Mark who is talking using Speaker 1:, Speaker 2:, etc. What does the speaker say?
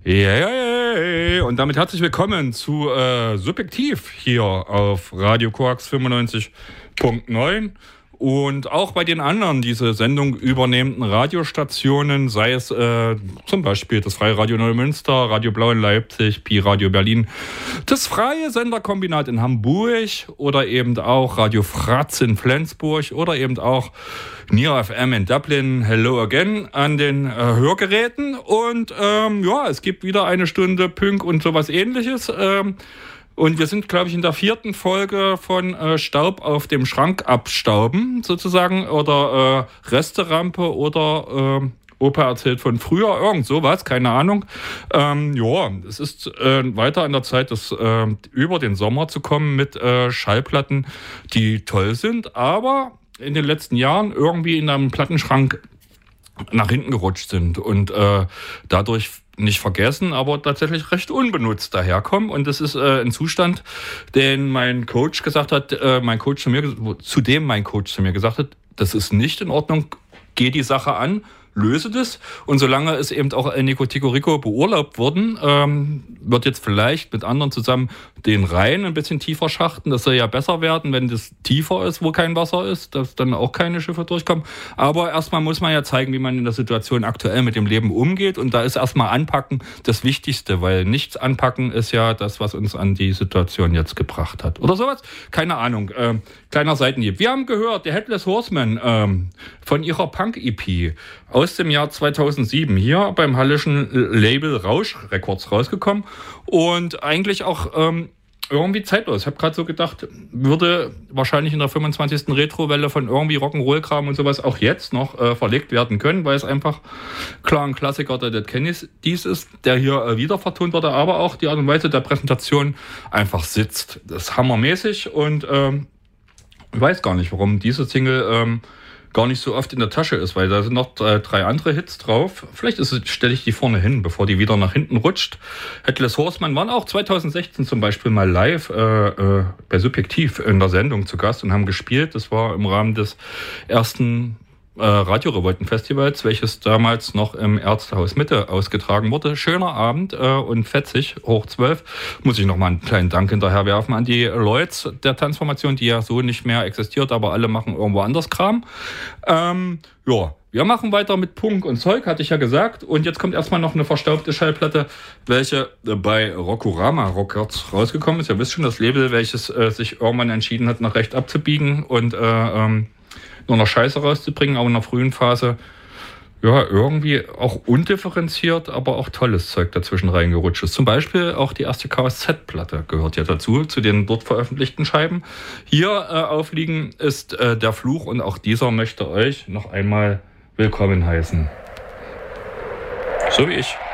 Speaker 1: Ja. Und damit herzlich willkommen zu Subjektiv hier auf Radio Koax 95.9 und auch bei den anderen diese Sendung übernehmenden Radiostationen, sei es zum Beispiel das Freie Radio Neumünster, Radio Blau in Leipzig, Pi Radio Berlin, das Freie Senderkombinat in Hamburg oder eben auch Radio Fratz in Flensburg oder eben auch Neo FM in Dublin, Hello Again an den Hörgeräten und es gibt wieder eine Stunde Punk und sowas ähnliches und wir sind, glaube ich, in der 4. Folge von Staub auf dem Schrank abstauben sozusagen oder Resterampe oder Opa erzählt von früher, irgend sowas, keine Ahnung. Es ist weiter an der Zeit, über den Sommer zu kommen mit Schallplatten, die toll sind, aber in den letzten Jahren irgendwie in einem Plattenschrank nach hinten gerutscht sind und dadurch nicht vergessen, aber tatsächlich recht unbenutzt daherkommen. Und das ist ein Zustand, den mein Coach zu mir gesagt hat, das ist nicht in Ordnung, geh die Sache an, löse das. Und solange es eben auch Nico Tico Rico beurlaubt worden, wird jetzt vielleicht mit anderen zusammen den Rhein ein bisschen tiefer schachten. Das soll ja besser werden, wenn das tiefer ist, wo kein Wasser ist, dass dann auch keine Schiffe durchkommen. Aber erstmal muss man ja zeigen, wie man in der Situation aktuell mit dem Leben umgeht. Und da ist erstmal Anpacken das Wichtigste, weil nichts anpacken ist ja das, was uns an die Situation jetzt gebracht hat. Oder sowas? Keine Ahnung. Kleiner Seitenhieb. Wir haben gehört, der Headless Horseman von ihrer Punk-EP aus dem Jahr 2007 hier beim hallischen Label Rausch Records rausgekommen und eigentlich auch irgendwie zeitlos. Ich habe gerade so gedacht, würde wahrscheinlich in der 25. Retrowelle von irgendwie Rock'n'Roll-Kram und sowas auch jetzt noch verlegt werden können, weil es einfach klar ein Klassiker der Dead Kennedys ist, der hier wieder vertont wurde, aber auch die Art und Weise der Präsentation einfach sitzt. Das ist hammermäßig und ich weiß gar nicht, warum diese Single gar nicht so oft in der Tasche ist, weil da sind noch 3 andere Hits drauf. Vielleicht stelle ich die vorne hin, bevor die wieder nach hinten rutscht. Headless Horseman waren auch 2016 zum Beispiel mal live bei Subjektiv in der Sendung zu Gast und haben gespielt. Das war im Rahmen des ersten Radio-Revolten-Festivals, welches damals noch im Ärztehaus Mitte ausgetragen wurde. Schöner Abend und fetzig, hoch 12. Muss ich nochmal einen kleinen Dank hinterher werfen an die Leute der Transformation, die ja so nicht mehr existiert, aber alle machen irgendwo anders Kram. Wir machen weiter mit Punk und Zeug, hatte ich ja gesagt. Und jetzt kommt erstmal noch eine verstaubte Schallplatte, welche bei Rockorama Records rausgekommen ist. Ihr wisst schon, das Label, welches sich irgendwann entschieden hat, nach rechts abzubiegen und nur noch Scheiße rauszubringen, aber in der frühen Phase irgendwie auch undifferenziert, aber auch tolles Zeug dazwischen reingerutscht ist. Zum Beispiel auch die erste KSZ-Platte gehört ja dazu, zu den dort veröffentlichten Scheiben. Hier aufliegen ist der Fluch und auch dieser möchte euch noch einmal willkommen heißen. So wie ich.